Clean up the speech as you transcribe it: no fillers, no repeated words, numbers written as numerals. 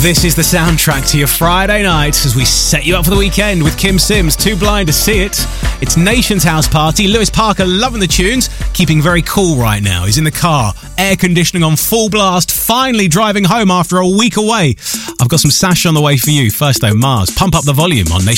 This is the soundtrack to your Friday night as we set you up for the weekend with Kim Sims, Too Blind to See It. It's Nation's house party. Lewis Parker loving the tunes, keeping very cool right now. He's in the car, air conditioning on full blast, finally driving home after a week away. I've got some Sash on the way for you. First though, Mars. Pump up the volume on Nation.